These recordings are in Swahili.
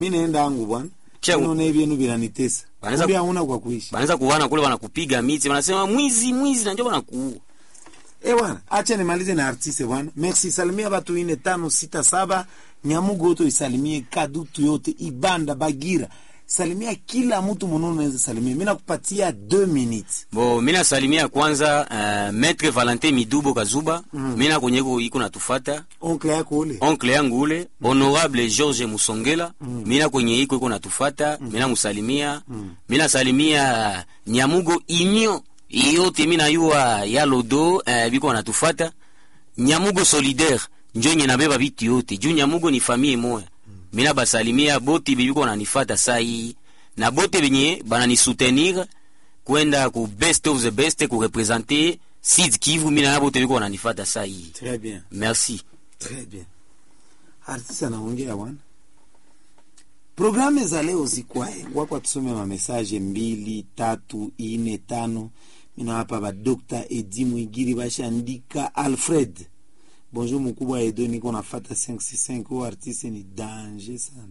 Mimi naenda yangu bwana. Kia Unaona hivi yenu vinanitesa. Kumbe hauna kwa kuishi. Banaweza kuwana kule wanakupiga miti, wanasema mwizi na njoo wanakuua. Bwana, acha nimalize na artiste bwana. Merci, salimia watu 4 5 6 7, Nyamugo isalimie, Kadutu yote, Ibanda, Bagira. Salimia kila mtu mnono anaweza salimia. Mimi nakupatia 2 minutes. Mimi nasalimia kwanza Maître Valentin Midubo Kazuba. Mimi na kwenyeko iko natufuata. Oncle yangu ule, Honorable George Musongela. Mimi na kwenye iko natufuata. Mimi namusalimia. Mimi nasalimia Nyamugo Inyo. Yote mimi najua ya Lodo biko wanatufuata. Nyamugo Solidaire njoo nyenabeba vitu yote. Juu Nyamugo ni famille moja. Mina basalimia bote bibiko wananifuata sai na bote benye bana soutenir kwenda ku best of the best ku representer Sud Kivu. Mina bote bibiko wananifuata sai. Très bien. Merci. Très bien. Artiste anaongea bwana. Programme za leo zikwae. Wako tusome ma message 2 3 4 5. Mina hapa ba Dr. Edi Mwigiri bashandika Alfred. Bonjour mkubwa Edo, niko nafuata 565. Huyo artiste ni danger sana.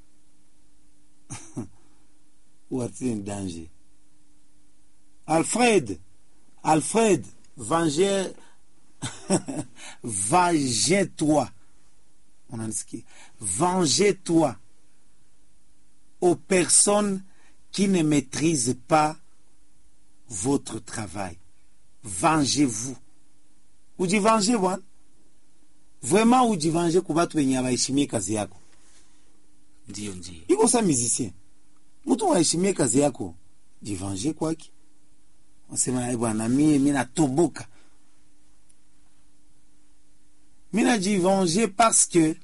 Huyo artiste ni danger. Alfred, venge-toi. Unanisikia? Venge-toi aux personnes qui ne maîtrisent pas votre travail. Vengez-vous. Ujivenge bwana. Vraiment ujivanje kwa watu wenye hawaheshimie kazi yako. Ndio. Iko sa musicien. Mtu haheshimie kazi yako, jivanje kwake. Wasema bwana mimi natoboka. Mimi najivanje parce que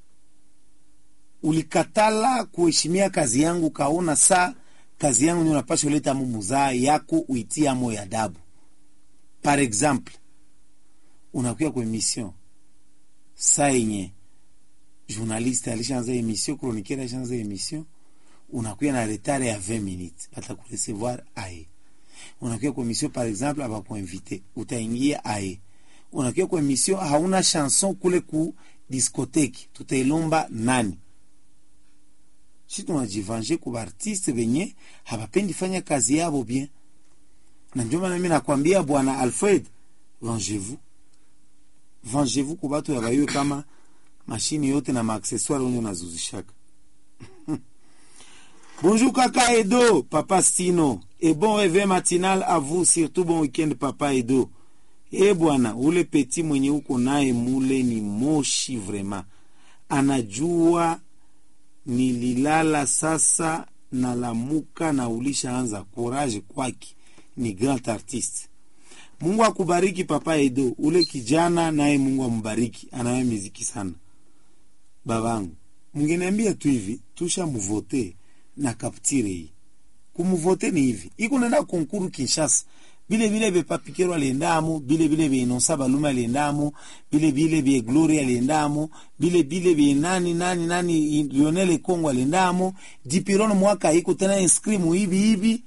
ulikatala kuheshimia kazi yangu, kaona saa kazi yangu ni unapaswa kuleta mumuzaa yako uitia moyo adabu. Par exemple, unakuja kwa emission saa yenye journaliste alishaanza emission, chroniqueur alishaanza emission, unakuya na retard ya 20 minutes, batakurecevoir aye. Unakuya kwa emission par exemple abakuinvite, utaingia aye. Unakuya kwa emission hauna chanson kule ku discothèque, tutailomba nani? Si tunajivanje kwa artiste benye habapendi fanya kazi yabo bien. Na ndio maana mimi nakwambia bwana Alfred, vengez-vous kwa watu ya bayo kama mashini yote na maaccessoires unyo nazuzishaka. Bonjour kaka Edo, papa Stino, et bon réveil matinal à vous, surtout bon week-end papa Edo. Bwana, ule petit mwenye uko naye mule ni moshi vraiment. Anajua nililala sasa na lamuka na ulishaanza, courage kwake, ni grand artiste. Mungu akubariki papa Edo, ule kijana naye Mungu ambariki, anawe muziki sana. Babangu, mngeniambia tu hivi, tusha muvote na kaptire hii. Kumuvote ni hivi, iko nenda konkuru Kinshasa, bile be papikero aliendamo, bile be Inonsa Baluma aliendamo, bile be Gloria aliendamo, bile be nani Lionel Kongo aliendamo, Dipirono mwaka iko tena inscrimu hivi.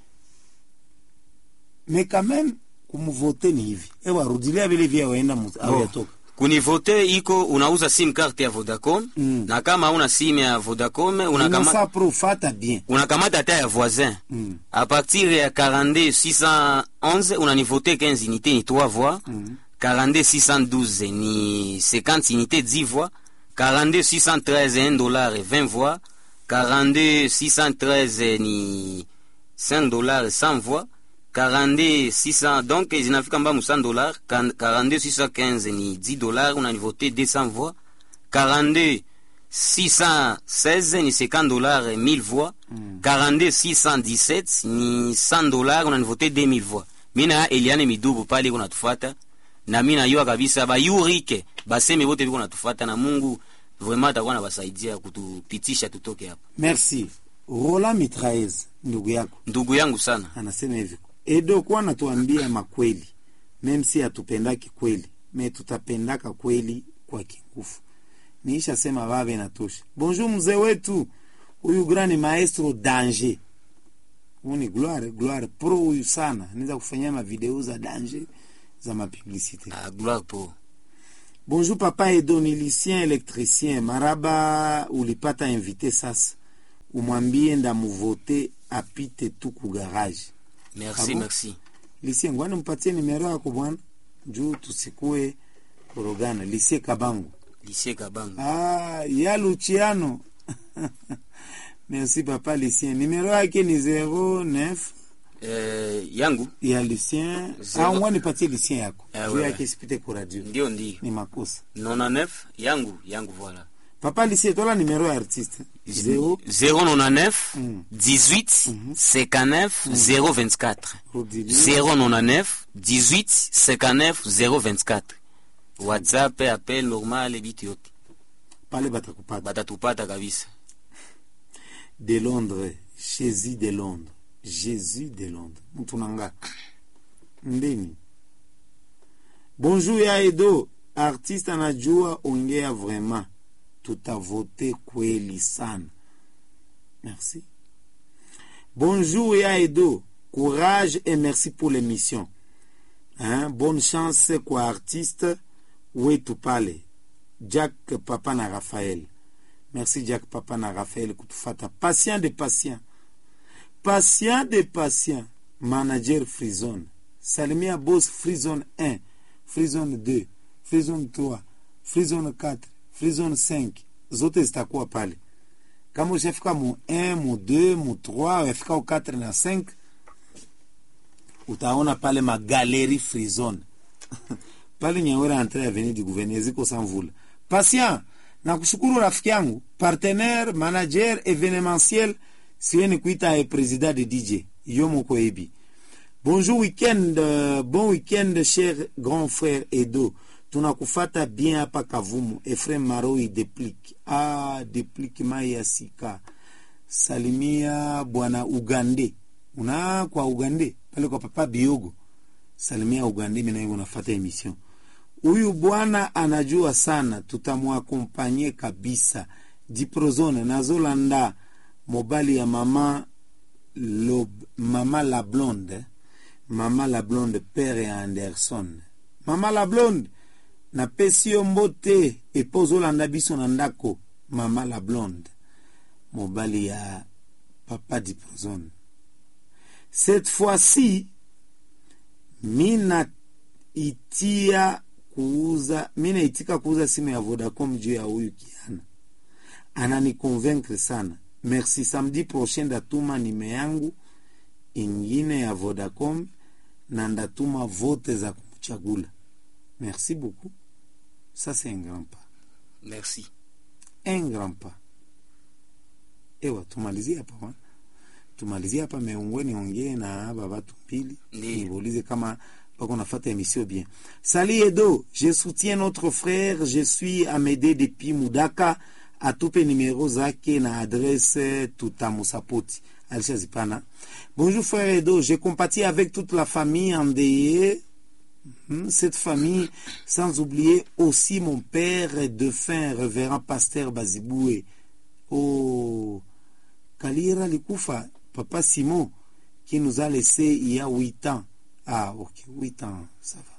Mais quand même kumuvote ni hivi. Rudilia vile vya waenda au yatoka. Kunivote iko unauza sim card ya Vodacom, na kama una sim ya Vodacom unakamata profata bien. Unakamata hata ya voisin. À partir ya 42 611 unanivote 15 unités ni 3 voix. 42 612 ni 50 unités 10 voix. 42 613 $1 et 20 voix. 42 613 ni $5 100 voix. 42 600 donc zinafika mba $100. 42 615 ni $10, unanivote 200 voix. 42 616 ni $50 et 1000 voix. 42 617 ni $100, unanivote 2000 voix. Mina Eliane Midubu pale kunatufuata, na mina yua kabisa ba yurike baseme bote biko natufuata, na Mungu vraiment atakuwa anabasaidia kutupitisha tutoke hapa. Merci. Rola Mitraez, ndugu yangu sana, anasema hivi: Edo kwa natuambia makweli, meme si atupendaki kweli, me tutapendaka kweli kwa kingufu. Niisha sema babe na tosha. Bonjour mzee wetu, huyu grani maestro danger. Uni gloire pro huyu sana. Anaweza kufanyia ma video za danger za ma publicité. Gloire pro. Bonjour papa Edo, ni lycéen électricien. Maraba ulipata invité sasa. umwambie ndamuvote apite tu ku garage. Merci, Abo? merci. Lisie ngwana mpatie nimero yako bwana juu tusikue korogana. Lisie Kabangu. Lycée Kabangu. Ya Luciano. Merci papa Lucien. Numéro yake ni 09 Yangu. ya Lucien. Zero. Ngwani patie Lucien yako. Juu Ouais. yake sipite kwa radio. Ndio. Ni makosa. 99 yangu voilà. Papa Lucien tola numéro ya artiste. 099 18 59 024. 099 18 59 024. WhatsApp, appel normal bitu yote. Pale batakupata. Batatupata kabisa. De Londres, Jésus de Londres. Jésus de Londres. Mtunanga. Ndeni. Bonjour ya Edo. Artiste anajua ongea vraiment. Tutavote kweli sana. Merci. Bonjour ya Edo. Courage et merci pour l'émission. Bonne chance kwa artiste wetu pale. Jack Papa na Raphaël. Merci Jack Papa na Raphaël kutufata. Patient de patient. Patient de patient. Manager Freezone. Salimia boss Freezone 1, Freezone 2, Freezone 3, Freezone 4, Freezone 5. Zote zitakuwa pale. Kama ushafika mu 1, mu 2, mu 3, ufika u 4 na 5, utaona pale magalerie Freezone. Pale Nyawera entre avenue du gouverneur ziko sanvula. Patient, na kushukuru rafiki yangu, partenaire, manager, événementiel, siweni kuita président de DJ, Yomo Koebi. Bonjour week-end, bon week-end, cher grand frère Edo. Tunakufata bien hapa Kavumu. Efrem Maroi Deplique. Deplique Maya Sika. Salimia bwana Ugande. Una kwa Ugande, pale kwa papa Biogo. Salimia Ugande, mimi nangu nafata emission. Huyu bwana anajua sana, tutamuakompanye kabisa. Diprozone nazolanda mobali ya mama la blonde. Mama la blonde père Anderson. Mama la blonde na pesio mbote epozo landa biso na ndako. Mama la blonde mobali ya papa Diprozone. Cette fois-ci mina itika kuuza simu ya Vodacom juu ya huyu kiana. Anani convaincre sana. Merci. Samedi prochain datuma nime yangu ingine ya Vodacom na ndatuma vote za kumchagula. Merci beaucoup. Ça c'est un grand pas. Merci. Un grand pas. Ewa tumalizie hapa bwana. Tumalizie hapa meungweni ongee na baba tumbili. Niulize kama pako nafata émission bien. Salut Edo, je soutiens notre frère, je suis Amédée depuis Mudaka. Atupe numéro zake na adresse tutamusapoti. Alisha zipana. Bonjour frère Edo, je compatis avec toute la famille endeuillée. Cette famille, sans oublier aussi mon père défunt, révérend pasteur Baziboué. Oh, Kalira Likufa, papa Simon, qui nous a laissé il y a 8 ans. Ok, 8 ans, ça va.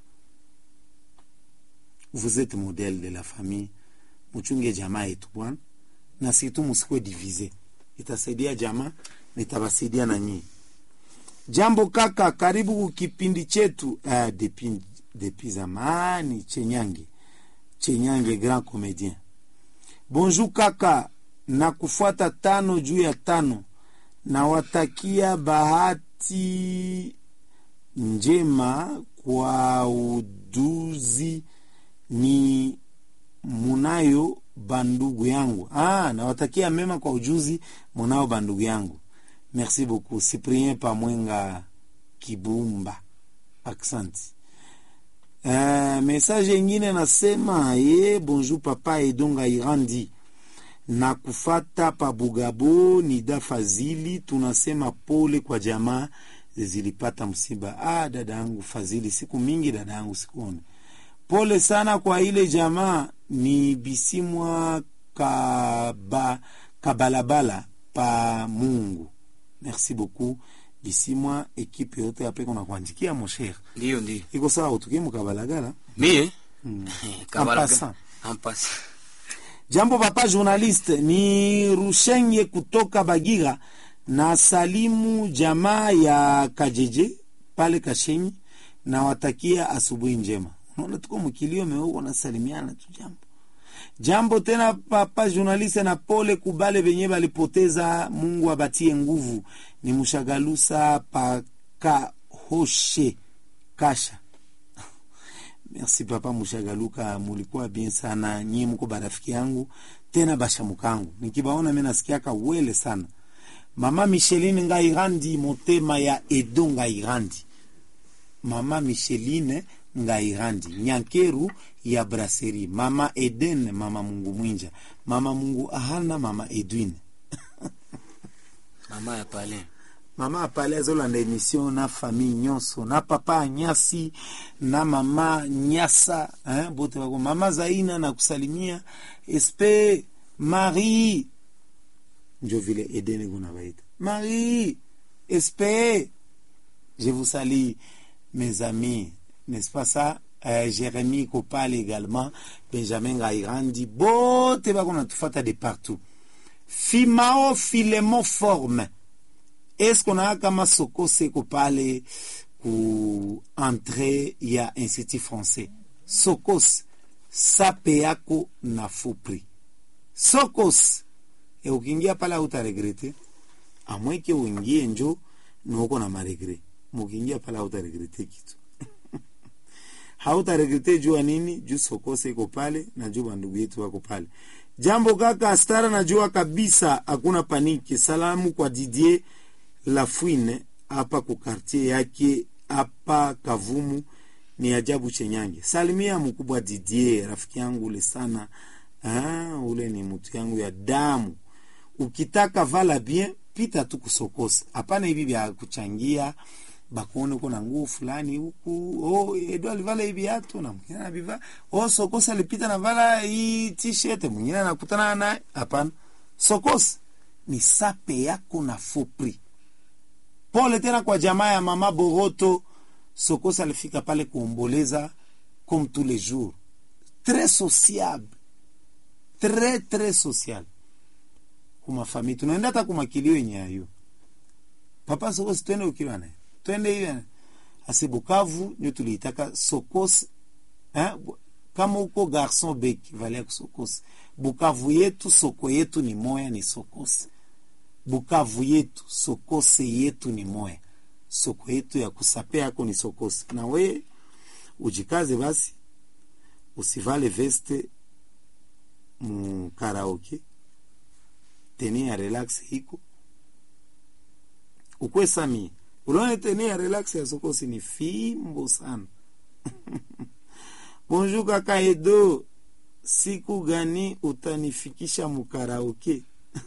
Vous êtes modèle de la famille. Mchunge jamaa yetu bwana, na situ msikwe divize. Itasaidia jamaa, nitabasaidia na nyinyi. Jambo kaka, karibu kipindi chetu. Depuis zamani, Chenyange grand comédien. Bonjour kaka, na kufuata 5 juu ya 5. Na watakia bahati njema kwa uduzi ni munayo bandugu yangu. Nawatakia mema kwa ujuzi munayo bandugu yangu. Merci beaucoup. Cyprien Pamwenga Kibumba. Accent. Message ingine nasema bonjour papa Edonga Irandi. Na kufata pa Bugabo Nida Fazili, tunasema pole kwa jamaa zilipata msiba. Dada yangu Fazili, siku mingi dada yangu sikuone. Pole sana kwa ile jamaa. Ni Bisimwa Kabalabala pa Mungu. Merci beaucoup. Bisimwa ekipe yote ape kuna kuandikia mon cher. Ndio. Iko sawa utukie mkabalagala. Mie? Kabalagala. En passant. Jambo papa journaliste, ni Rushenge kutoka Bagira na salimu jamaa ya Kajeje pale Kashenyi na watakia asubuhi njema. Unaona tuko mkilio meuko na salimiana tu jambo. Jambo tena papa journaliste, na pole kubale benye balipoteza, Mungu abatie nguvu. Ni Mushagalusa paka hoshe kasha. Merci papa Mushagaluka, mulikuwa bien sana, nyie mko barafiki yangu tena bashamukangu. Nikibaona mimi nasikiaka wele sana. Mama Micheline Ngairandi motema ya Edo Ngairandi. Mama Micheline Ngairandi Nyankeru ya Brasserie. Mama Eden, mama Mungu Mwinja, mama Mungu Ahana, mama Edwin. Mama ya pale. Mama apale azola na emission na famille nyonso, na papa Nyasi na mama Nyasa, bote wako mama Zaina na kusalimia Espe Marie. Njo vile Edene guna baita. Marie, Espe. Je vous salue mes amis, n'est-ce pas ça? Jérémy Kopal également, Benjamin Gairandi, bote wako na tufata de partout. Fimao Filemon Forme. Est-ce qu'on a kama Sokose Kopale ku entrée ya institut français? Sokos sape yako na fupri. Sokos e ukiingia pala utaregrete, amweke uingie njo nuko na maregre. Mukiingia pala utaregrete kitu. Hautaregrete jua nini? Juu Sokose Kopale na juu bandugu yetu wako pale. Jambo kaka Astara, najua kabisa hakuna paniki. Salamu kwa Didier Lafuine hapa ku quartier yake hapa Kavumu, ni ajabu Chenyange. Salimia mkubwa Didier, rafiki yangu ule sana. Ule ni mtu yangu ya damu. Ukitaka vala bien, pita tu kusokosa. Hapana hivi vya kuchangia bakone uko na nguo fulani huku. Edo alivala hivi hatu na mwingine anabiva. Sokosa alipita na vala hii t-shirt, mwingine anakutana naye. Hapana. Sokosa ni sape yako na fupri. Pole tena kwa jamaa ya mama Boroto. Sokosa alifika pale kuomboleza comme tous les jours. Très sociable. Très très social. Kuma famille tunaenda hata kuma kilio yenye ayo. Papa Sokosa twende ukilwa naye. Twende hivi. Ase Bukavu nyo tuliitaka Sokosa. Kama uko garçon beki valia Sokosa. Bukavu yetu soko yetu ni moya, ni Sokosa. Bukavu yetu Sokose yetu ni moya. Soko yetu ya kusape yako ni Sokosa. Na we ujikaze basi, usivale veste mu karaoke, teni ya relax hiko ukwe sami. Ulone teni ya relax ya Sokosi ni fimbo sana. Bonjour kaka Edo, siku gani utanifikisha mu karaoke?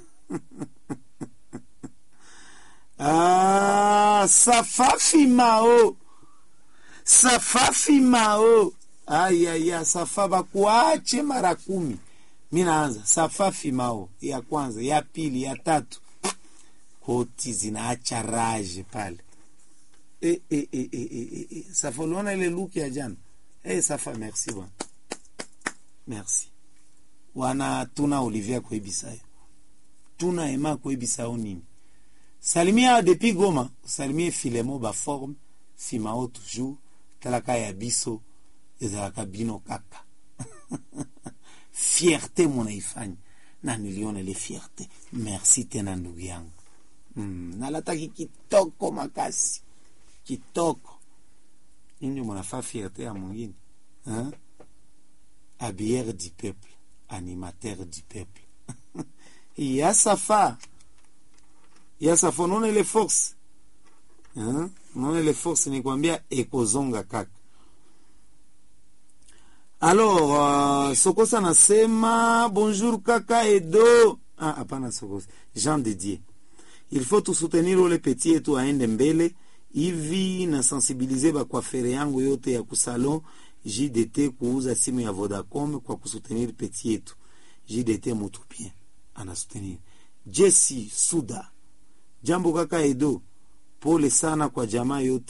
Safafi Mao. Safafi Mao. Aya, Safa bakuache mara 10. Mimi naanza Safafi Mao ya kwanza, ya pili, ya tatu. Koti zinaacha rage pale. Safa lona ile look ya jana. Safa, merci bwana. Merci. Wana tuna Olivier Koebisayo. Tuna Emma Koebisayo nini? Salimia depuis Goma, salimia Filemo ba forme, Fimao toujours, talaka ya biso, ezalaka bino kaka. Fierté mona ifanya, na niliona ile fierté. Merci tena ndugu yangu. Nalataki kitoko makasi. Kitoko. Nini mona fa fierté ya mwingine? Habilleur du peuple, animateur du peuple. Ya Safa. Yasa fonone le force. None le force ni kwambia ekozonga kaka. Alors, Sokosa nasema bonjour kaka Edo. Hapana Sokosa. Jean Didier. Il faut tout soutenir les petits et tout aende mbele. Hivi na sensibiliser ba coiffeur yangu yote ya kusalon JDT kuuza simu ya Vodacom kwa kusutenir petit yetu. JDT mutu bien. Ana soutenir. Jesse Suda. Jambo kaka Edo, pole sana kwa jamaa yote.